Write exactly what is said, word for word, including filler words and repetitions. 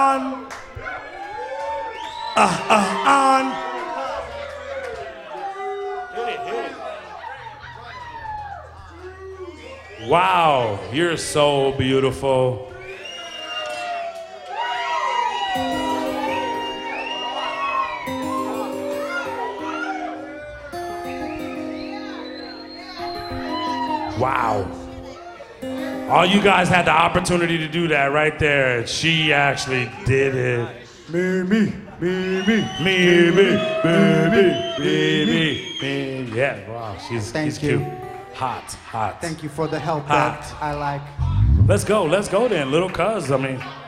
on. Uh, uh, on. Hit it, hit it. Wow, you're so beautiful. Wow. All you guys had the opportunity to do that right there. She actually did it. Me, me, me, me, me, me, me, me, me, me. Yeah, wow, she's, Thank she's you. cute. Hot, hot. Thank you for the help Hot. that I like. Let's go, let's go then, little cuz. I mean,